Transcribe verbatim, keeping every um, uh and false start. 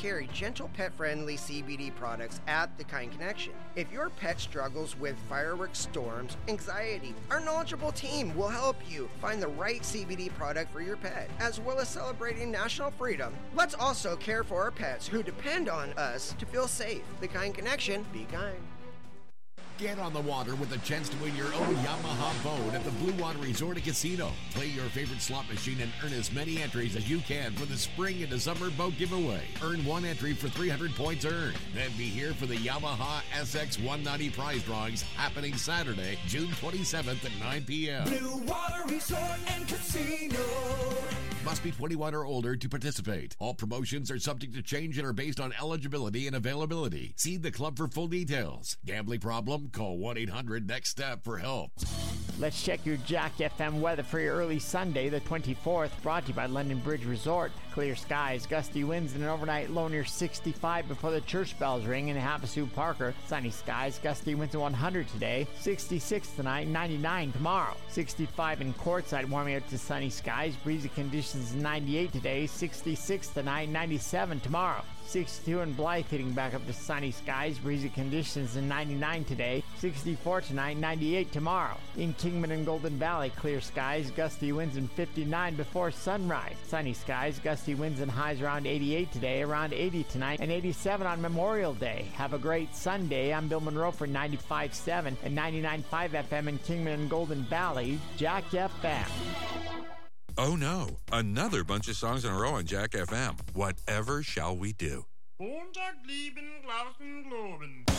carry gentle, pet-friendly C B D products at The Kind Connection. If your pet struggles with fireworks, storms, anxiety, our knowledgeable team will help you find the right C B D product for your pet. As well as celebrating national freedom, let's also care for our pets who depend on us to feel safe. The Kind Connection, be kind. Get on the water with a chance to win your own Yamaha boat at the Blue Water Resort and Casino. Play your favorite slot machine and earn as many entries as you can for the spring into summer boat giveaway. Earn one entry for three hundred points earned. Then be here for the Yamaha S X one ninety prize drawings happening Saturday, June twenty-seventh at nine p.m. Blue Water Resort and Casino. Must be twenty-one or older to participate. All promotions are subject to change and are based on eligibility and availability. See the club for full details. Gambling problem? Call one eight hundred next step for help. Let's check your Jack F M weather for your early Sunday, the twenty-fourth, brought to you by London Bridge Resort. Clear skies, gusty winds, and an overnight low near sixty-five before the church bells ring in Havasu Parker. Sunny skies, gusty winds at one hundred today, sixty-six tonight, ninety-nine tomorrow. sixty-five in Quartzsite, warming up to sunny skies, breezy conditions ninety-eight today, sixty-six tonight, ninety-seven tomorrow. sixty-two in Blythe, hitting back up to sunny skies, breezy conditions in ninety-nine today, sixty-four tonight, ninety-eight tomorrow. In Kingman and Golden Valley, clear skies, gusty winds in fifty-nine before sunrise. Sunny skies, gusty winds and highs around eighty-eight today, around eighty tonight, and eighty-seven on Memorial Day. Have a great Sunday. I'm Bill Monroe for ninety-five point seven and ninety-nine point five F M in Kingman and Golden Valley, Jack F M. Oh no, another bunch of songs in a row on Jack F M. Whatever shall we do? Montag, lieben, Glauben, Globen.